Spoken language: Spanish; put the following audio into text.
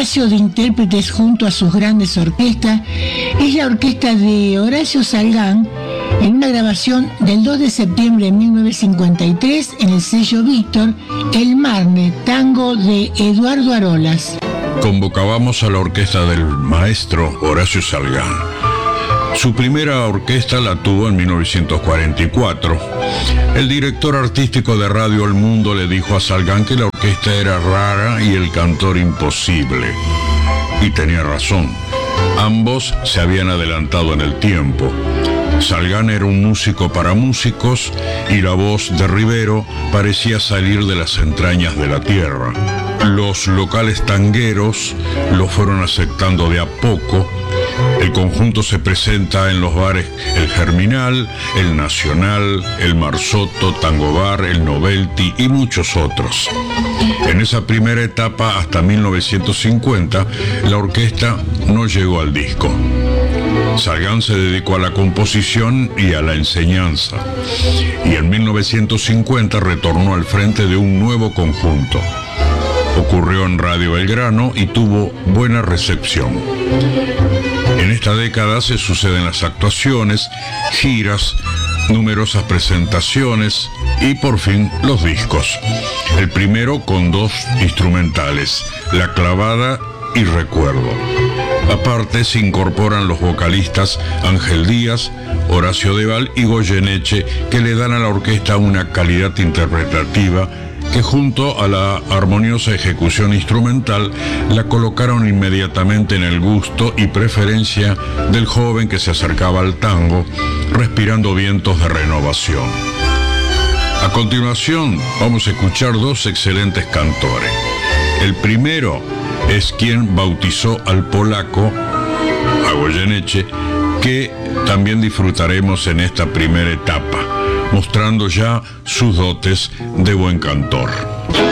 espacio de intérpretes junto a sus grandes orquestas es la orquesta de Horacio Salgán en una grabación del 2 de septiembre de 1953 en el sello Víctor, El Marne, tango de Eduardo Arolas. Convocábamos a la orquesta del maestro Horacio Salgán. Su primera orquesta la tuvo en 1944. El director artístico de Radio El Mundo le dijo a Salgán que la orquesta era rara y el cantor imposible. Y tenía razón. Ambos se habían adelantado en el tiempo. Salgán era un músico para músicos y la voz de Rivero parecía salir de las entrañas de la tierra. Los locales tangueros lo fueron aceptando de a poco. El conjunto se presenta en los bares El Germinal, El Nacional, El Marzotto, Tango Bar, El Novelty y muchos otros. En esa primera etapa, hasta 1950, la orquesta no llegó al disco. Salgán se dedicó a la composición y a la enseñanza, y en 1950 retornó al frente de un nuevo conjunto. Ocurrió en Radio Belgrano y tuvo buena recepción. En esta década se suceden las actuaciones, giras, numerosas presentaciones y por fin los discos. El primero con 2 instrumentales, La Clavada y Recuerdo. Aparte se incorporan los vocalistas Ángel Díaz, Horacio Deval y Goyeneche, que le dan a la orquesta una calidad interpretativa que junto a la armoniosa ejecución instrumental la colocaron inmediatamente en el gusto y preferencia del joven que se acercaba al tango, respirando vientos de renovación. A continuación vamos a escuchar 2 excelentes cantores. El primero es quien bautizó al polaco, a Goyeneche, que también disfrutaremos en esta primera etapa, mostrando ya sus dotes de buen cantor.